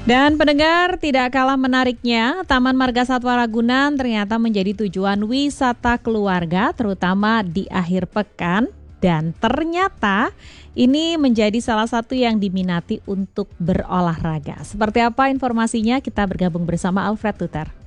Dan pendengar, tidak kalah menariknya, Taman Marga Satwa Ragunan ternyata menjadi tujuan wisata keluarga terutama di akhir pekan. Dan ternyata ini menjadi salah satu yang diminati untuk berolahraga. Seperti apa informasinya? Kita bergabung bersama Alfred Tuter.